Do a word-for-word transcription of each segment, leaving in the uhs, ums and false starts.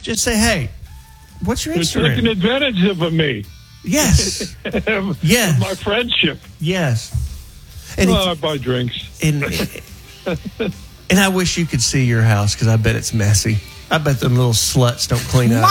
Just say, hey, what's your They're Instagram? taking advantage of me. Yes. Yes. My friendship. Yes. And, Oh, I buy drinks. and, and I wish you could see your house because I bet it's messy. I bet them little sluts don't clean up.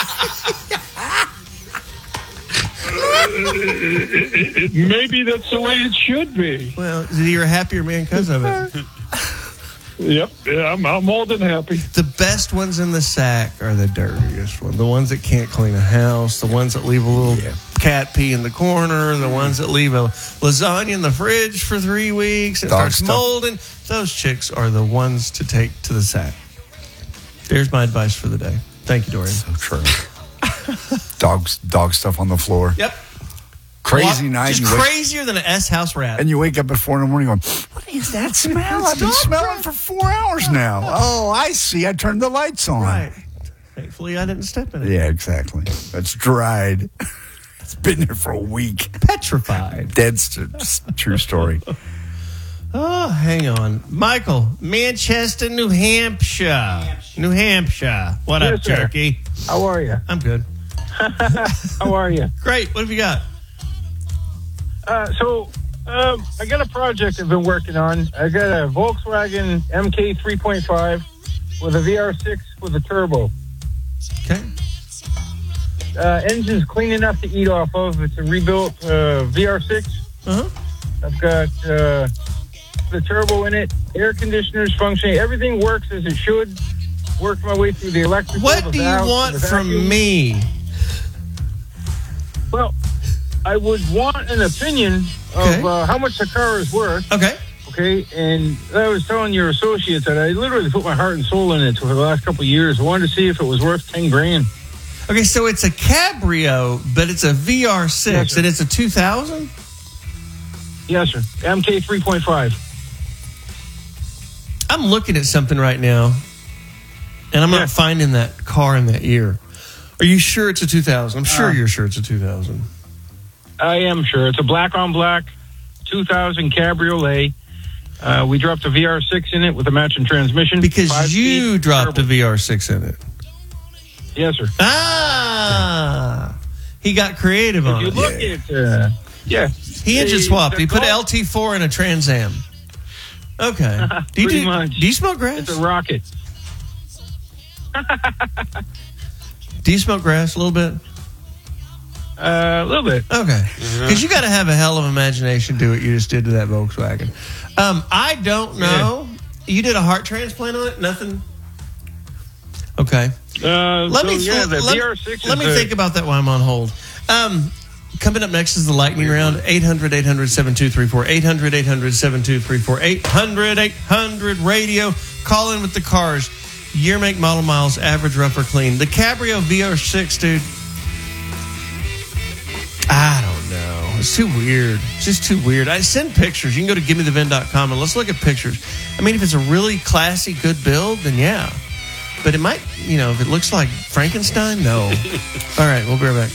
Maybe that's the way it should be. Well, you're a happier man because of it. Yep, yeah, I'm, I'm more than happy. The best ones in the sack are the dirtiest ones. The ones that can't clean a house, the ones that leave a little yeah. cat pee in the corner, the ones that leave a lasagna in the fridge for three weeks and Dog starts stuff. molding. Those chicks are the ones to take to the sack. There's my advice for the day. Thank you, Dorian. So true. Dogs, dog stuff on the floor. Yep. Crazy well, night. Just you wake, crazier than an S house rat. and you wake up at four in the morning going, what is that smell? I've been smelling for four hours now. Oh, I see. I turned the lights on. Right. Thankfully, I didn't step in it. Yeah, exactly. That's dried. It's been there for a week. Petrified. Dead st- true story. Oh, hang on. Michael, Manchester, New Hampshire. New Hampshire. New Hampshire. What yes, up, sir. Turkey? How are you? I'm good. How are you? Great. What have you got? Uh, so, um, I got a project I've been working on. I got a Volkswagen M K three point five with a V R six with a turbo. Okay. Uh, engine's clean enough to eat off of. It's a rebuilt uh, V R six. Uh-huh. I've got uh, the turbo in it, air conditioners functioning. Everything works as it should. Worked my way through the electrical. What the do you valves, want the from vacuum. me? Well, I would want an opinion Okay. of uh, how much the car is worth. Okay. Okay, and I was telling your associates that I literally put my heart and soul in it for the last couple of years. I wanted to see if it was worth ten grand. Okay, so it's a Cabrio, but it's a V R six, Yes, sir. and it's a two thousand? Yes, sir. M K three point five. I'm looking at something right now, and I'm Yeah. not finding that car in that year. Are you sure it's a two thousand? I'm sure Uh, you're sure it's a two thousand. I am sure. It's a black on black two thousand Cabriolet. Uh, we dropped a V R six in it with a matching transmission. Because Five you speed, dropped turbo. a V R six in it. Yes, sir. Ah! He got creative on If you it. look at, uh, yeah. He engine The- swapped. the He put Golf- L T four in a Trans Am. Okay. Do you, Pretty do, much. do you smoke grass? It's a rocket. Do you smoke grass a little bit? Uh, a little bit. Okay. Because you got to have a hell of imagination to do what you just did to that Volkswagen. Um, I don't know. You did a heart transplant on it? Nothing? Okay. Uh, Let so, me yeah, think, the let, V R six let is me a- think about that while I'm on hold. Um, coming up next is the lightning round. eight hundred, eight hundred, seven two three four. eight hundred, eight hundred, seven two three four. eight hundred, eight hundred radio. Call in with the cars. Year, make, model, miles, average, rough, or clean. The Cabrio V R six, dude. I don't know. It's too weird. It's just too weird. I send pictures. You can go to give me the vin dot com and let's look at pictures. I mean, if it's a really classy, good build, then yeah. But it might, you know, if it looks like Frankenstein, no. All right, we'll be right back.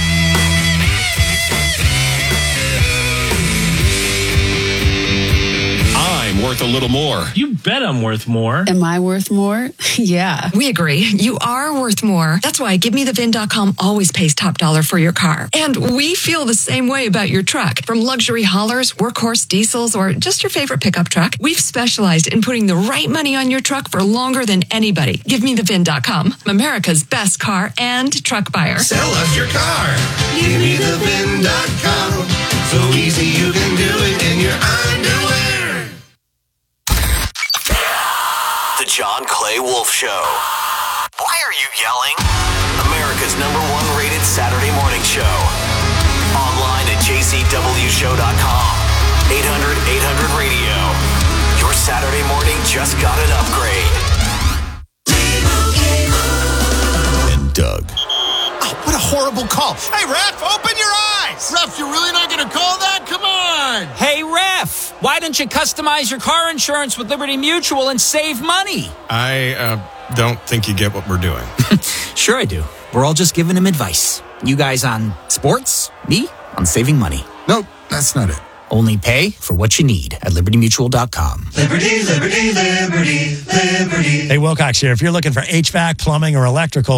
I'm worth a little more. You bet I'm worth more. Am I worth more? Yeah. We agree. You are worth more. That's why give me the vin dot com always pays top dollar for your car. And we feel the same way about your truck. From luxury haulers, workhorse diesels, or just your favorite pickup truck, we've specialized in putting the right money on your truck for longer than anybody. give me the vin dot com, America's best car and truck buyer. Sell us your car. give me the vin dot com. So easy you can do it in your underwear. The John Clay Wolf Show. Why are you yelling? America's number one rated Saturday morning show. Online at j c w show dot com. eight hundred, eight hundred radio. Your Saturday morning just got an upgrade. And Doug. Oh, what a horrible call. Hey, ref, open your eyes. Ref, you're really not going to call that? Come on. Hey, ref, why don't you customize your car insurance with Liberty Mutual and save money? I uh, don't think you get what we're doing. Sure I do. We're all just giving him advice. You guys on sports, me on saving money. Nope, that's not it. Only pay for what you need at liberty mutual dot com. Liberty, liberty, liberty, liberty. Hey, Wilcox here. If you're looking for H V A C, plumbing, or electrical,